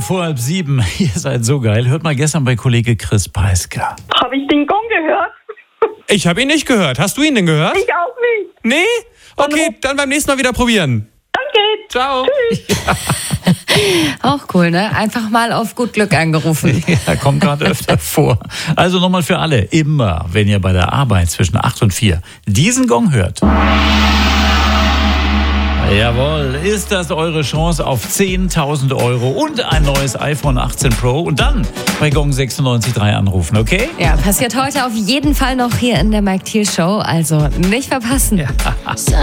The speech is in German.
vor 6:30. Ihr seid so geil. Hört mal gestern bei Kollege Chris Peisker. Habe ich den Gong gehört? Ich habe ihn nicht gehört. Hast du ihn denn gehört? Ich auch nicht. Nee? Okay, dann beim nächsten Mal wieder probieren. Danke. Ciao. Auch cool, ne? Einfach mal auf gut Glück angerufen. Ja, kommt gerade öfter vor. Also nochmal für alle. Immer, wenn ihr bei der Arbeit zwischen 8 und 4 diesen Gong hört. Jawohl, ist das eure Chance auf 10.000 € und ein neues iPhone 18 Pro und dann bei Gong 96.3 anrufen, okay? Ja, passiert heute auf jeden Fall noch hier in der Mike Thiel Show, also nicht verpassen. Ja.